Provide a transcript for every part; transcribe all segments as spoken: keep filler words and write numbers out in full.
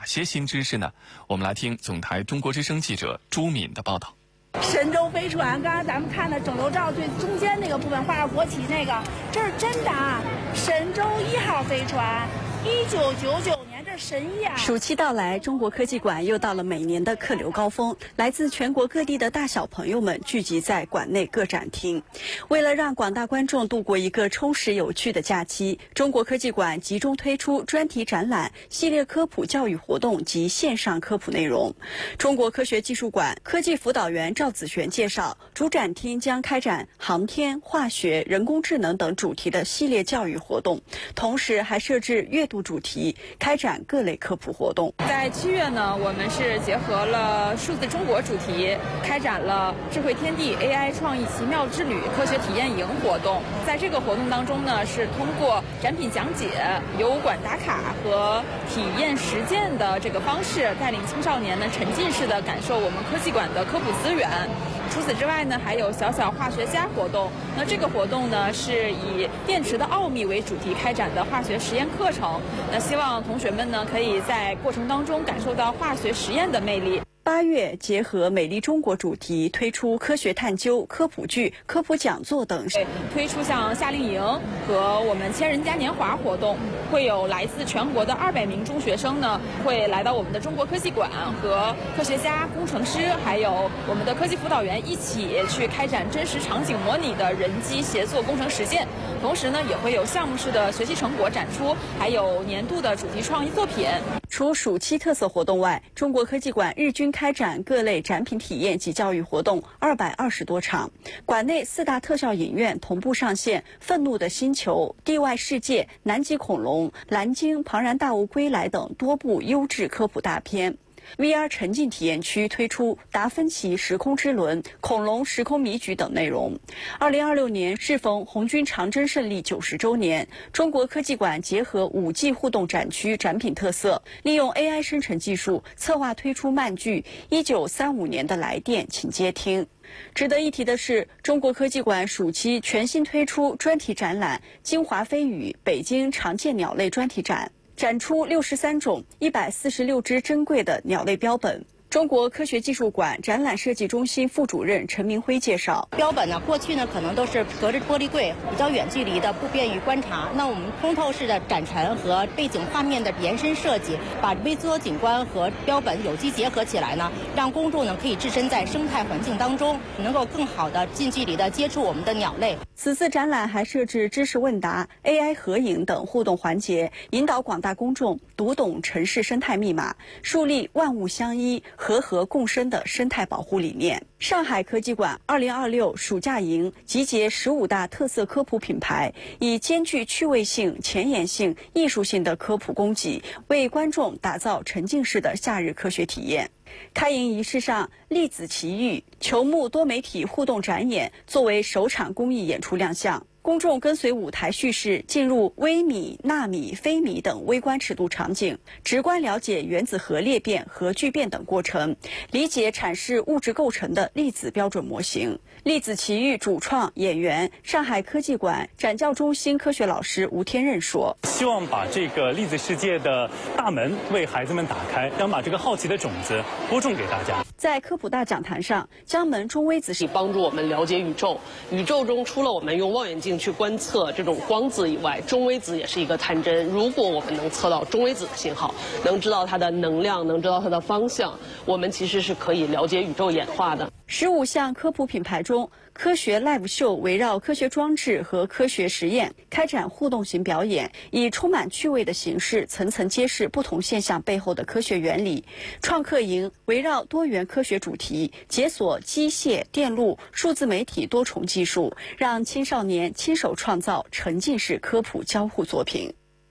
些新知识呢？我们来听总台中国之声记者朱敏的报道。 神舟飞船，刚刚咱们看的整流罩最中间那个部分画着国旗那个，这是真的啊！神舟一号飞船，一九九九年，这神医啊！ 暑期到来，中国科技馆又到了每年的客流高峰，来自全国各地的大小朋友们聚集在馆内各展厅。为了让广大观众度过一个充实有趣的假期，中国科技馆集中推出专题展览、系列科普教育活动及线上科普内容。中国科学技术馆科技辅导员赵子璇介绍，主展厅将开展航天、化学、人工智能等主题的系列教育活动，同时还设置阅读主题，开展各类科普活动。 在七月呢，我们是结合了数字中国主题，开展了智慧天地 A I 创意奇妙之旅科学体验营活动。在这个活动当中呢，是通过展品讲解、游馆打卡和体验实践的这个方式，带领青少年呢沉浸式的感受我们科技馆的科普资源。除此之外呢，还有小小化学家活动。那这个活动呢，是以电池的奥秘为主题开展的化学实验课程。那希望同学们呢，可以在过程当中感受到化学实验的魅力。 八月，结合美丽中国主题，推出科学探究、科普剧、科普讲座等。 推出像夏令营和我们千人嘉年华活动，会有来自全国的二百名中学生呢，会来到我们的中国科技馆，和科学家、工程师，还有我们的科技辅导员一起去开展真实场景模拟的人机协作工程实践。同时呢，也会有项目式的学习成果展出，还有年度的主题创意作品。 除暑期特色活动外，中国科技馆日均开展各类展品体验及教育活动二百二十多场。馆内四大特效影院同步上线《愤怒的星球》《地外世界》《南极恐龙》《蓝鲸》《庞然大物归来》等多部优质科普大片。V R 沉浸体验区推出达芬奇时空之轮、恐龙时空迷局等内容。二零二六年适逢红军长征胜利九十周年，中国科技馆结合五 G 互动展区展品特色，利用 A I 生成技术策划推出漫剧《一九三五年的来电请接听》。值得一提的是，中国科技馆暑期全新推出专题展览《金华飞羽北京常见鸟类专题展》。展出六十三种、一百四十六只珍贵的鸟类标本。中国科学技术馆展览设计中心副主任陈明辉介绍， 标本呢，过去呢可能都是隔着玻璃柜，比较远距离的，不便于观察。那我们通透式的展陈和背景画面的延伸设计，把微缩景观和标本有机结合起来呢，让公众呢可以置身在生态环境当中，能够更好的近距离的接触我们的鸟类。 此次展览还设置知识问答、A I 合影等互动环节，引导广大公众读懂城市生态密码，树立万物相依、和合共生的生态保护理念。上海科技馆二零二六暑假营集结十五大特色科普品牌，以兼具趣味性、前沿性、艺术性的科普供给，为观众打造沉浸式的夏日科学体验。开营仪式上，粒子奇遇球幕多媒体互动展演作为首场公益演出亮相。公众跟随舞台叙事进入微米、纳米、非米等微观尺度场景，直观了解原子核裂变、核聚变等过程，理解阐释物质构成的粒子标准模型。粒子奇遇主创演员、上海科技馆展教中心科学老师吴天任说：“ 希望把这个粒子世界的大门为孩子们打开，想把这个好奇的种子播种给大家。” 在科普大讲坛上，江门中微子是帮助我们了解宇宙。宇宙中除了我们用望远镜去观测这种光子以外，中微子也是一个探针。如果我们能测到中微子的信号，能知道它的能量，能知道它的方向，我们其实是可以了解宇宙演化的。 十五项科普品牌中，科学 live 秀围绕科学装置和科学实验开展互动型表演，以充满趣味的形式层层揭示不同现象背后的科学原理。创客营围绕多元科学主题，解锁机械、电路、数字媒体多重技术，让青少年亲手创造沉浸式科普交互作品。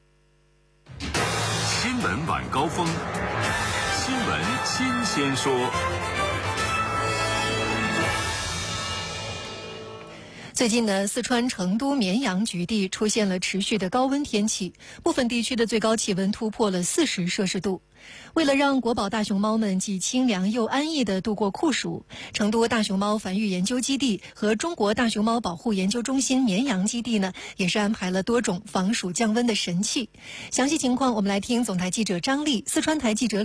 新闻晚高峰，新闻新鲜说。 最近呢，四川成都绵阳局地出现了持续的高温天气，部分地区的最高气温突破了四十摄氏度。为了让国宝大熊猫们既清凉又安逸地度过酷暑，成都大熊猫繁育研究基地和中国大熊猫保护研究中心绵阳基地呢，也是安排了多种防暑降温的神器。详细情况，我们来听总台记者张丽、四川台记者